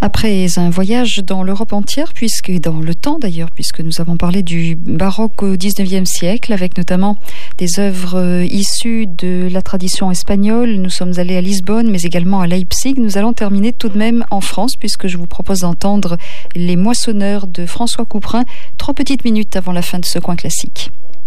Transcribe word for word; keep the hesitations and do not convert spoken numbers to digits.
Après un voyage dans l'Europe entière, puisque dans le temps d'ailleurs, puisque nous avons parlé du baroque au dix-neuvième siècle, avec notamment des œuvres issues de la tradition espagnole. Nous sommes allés à Lisbonne, mais également à Leipzig. Nous allons terminer tout de même en France, puisque je vous propose d'entendre Les Moissonneurs de François Couperin, trois petites minutes avant la fin de ce coin classique.